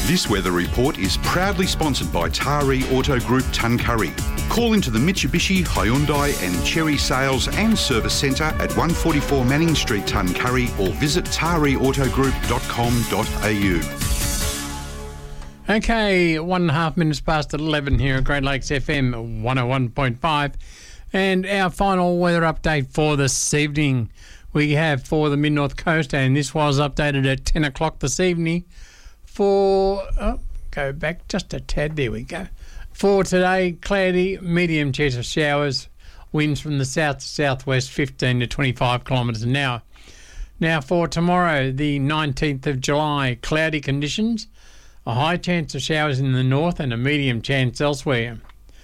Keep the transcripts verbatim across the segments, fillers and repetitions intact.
This weather report is proudly sponsored by Taree Auto Group Tuncurry. Call into the Mitsubishi, Hyundai and Chery Sales and Service Centre at one forty-four Manning Street, Tuncurry, or visit taree auto group dot com dot a u. Okay, one and a half minutes past eleven here at Great Lakes F M one oh one point five. And our final weather update for this evening we have for the Mid-North Coast, and this was updated at ten o'clock this evening. For, oh, go back just a tad, there we go. For today, cloudy, medium chance of showers, winds from the south to southwest, fifteen to twenty-five kilometres an hour. Now for tomorrow, the nineteenth of July, cloudy conditions, a high chance of showers in the north and a medium chance elsewhere.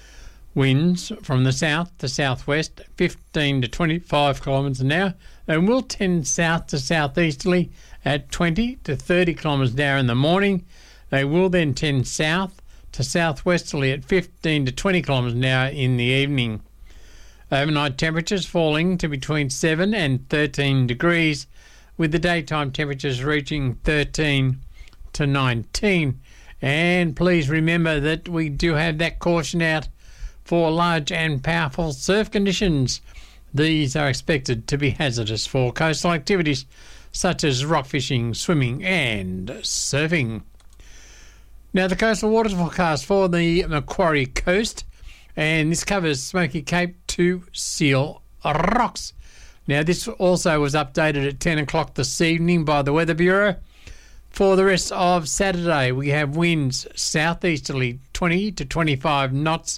Winds from the south to southwest, fifteen to twenty-five kilometres an hour, and will tend south to southeasterly at twenty to thirty kilometres an hour in the morning. They will then tend south to southwesterly at fifteen to twenty kilometres an hour in the evening. Overnight temperatures falling to between seven and thirteen degrees, with the daytime temperatures reaching thirteen to nineteen. And please remember that we do have that caution out for large and powerful surf conditions. These are expected to be hazardous for coastal activities such as rock fishing, swimming and surfing. Now the coastal waters forecast for the Macquarie Coast, and this covers Smoky Cape to Seal Rocks. Now this also was updated at ten o'clock this evening by the Weather Bureau. For the rest of Saturday we have winds southeasterly twenty to twenty-five knots,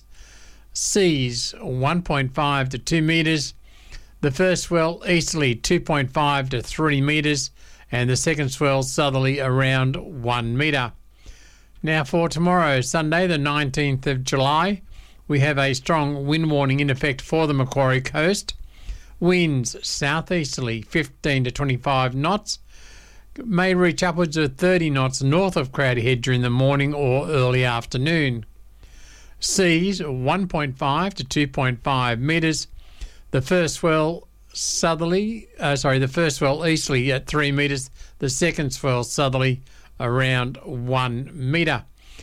seas one point five to two metres, the first swell easterly two point five to three metres, and the second swell southerly around one metre. Now for tomorrow, Sunday the nineteenth of July, we have a strong wind warning in effect for the Macquarie Coast. Winds southeasterly fifteen to twenty-five knots, may reach upwards of thirty knots north of Crowdy Head during the morning or early afternoon. Seas one point five to two point five metres. The first swell southerly, uh, sorry, the first swell easterly at three metres. The second swell southerly around one metre.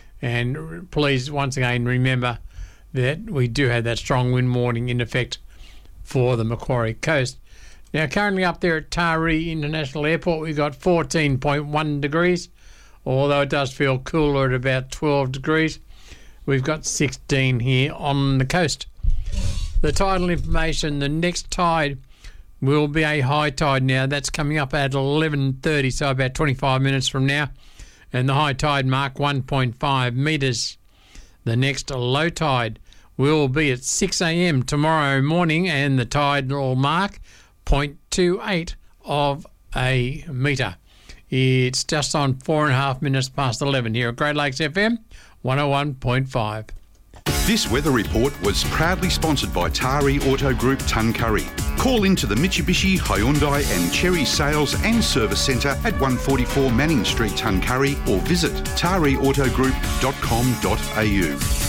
And please, once again, remember that we do have that strong wind warning in effect for the Macquarie Coast. Now, currently up there at Taree International Airport, we've got fourteen point one degrees, although it does feel cooler at about twelve degrees. We've got sixteen here on the coast. The tidal information, the next tide will be a high tide now. That's coming up at eleven thirty, so about twenty-five minutes from now. And the high tide mark one point five metres. The next low tide will be at six a.m. tomorrow morning, and the tide will mark zero point two eight of a metre. It's just on four and a half minutes past eleven here at Great Lakes F M one oh one point five. This weather report was proudly sponsored by Taree Auto Group Tuncurry. Call into the Mitsubishi, Hyundai and Chery Sales and Service Centre at one forty-four Manning Street, Tuncurry, or visit taree auto group dot com dot a u.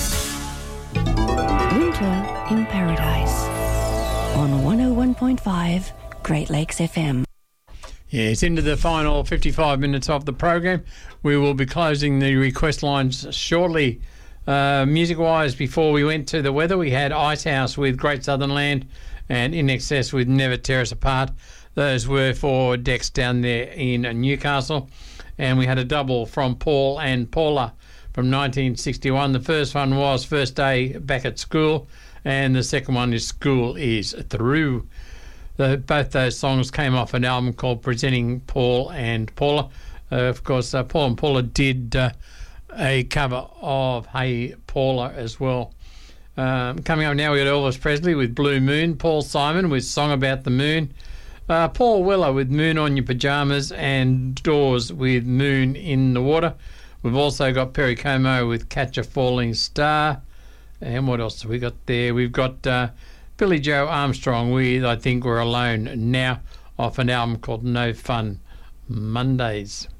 Winter in Paradise on one oh one point five Great Lakes F M. Yeah, it's into the final fifty-five minutes of the program. We will be closing the request lines shortly. Uh, music-wise, before we went to the weather, we had Icehouse with Great Southern Land and In Excess with Never Tear Us Apart. Those were for decks down there in Newcastle. And we had a double from Paul and Paula from nineteen sixty-one. The first one was First Day Back at School, and the second one is School is Through. The, both those songs came off an album called Presenting Paul and Paula. Uh, of course, uh, Paul and Paula did uh, a cover of Hey Paula as well. Um, coming up now, we got Elvis Presley with Blue Moon, Paul Simon with Song About the Moon, uh, Paul Weller with Moon on Your Pyjamas, and Doors with Moon in the Water. We've also got Perry Como with Catch a Falling Star. And what else have we got there? We've got uh, Billy Joe Armstrong with I Think We're Alone Now, off an album called No Fun Mondays.